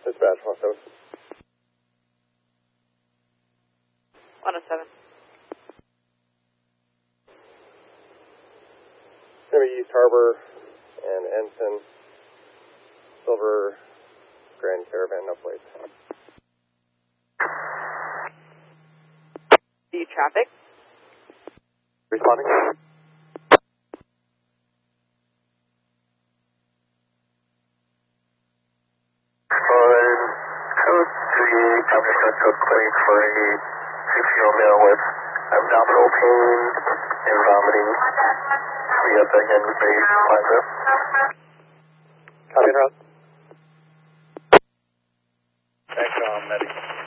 Dispatch 107. 107. It's going to be East Harbor and Ensign, Silver Grand Caravan, no plates. The traffic. Responding. Code 3, Company Code claim for a 6-year-old male with abdominal pain and vomiting. We got that again with the lines up. Copy, Rob. Thanks, Medic.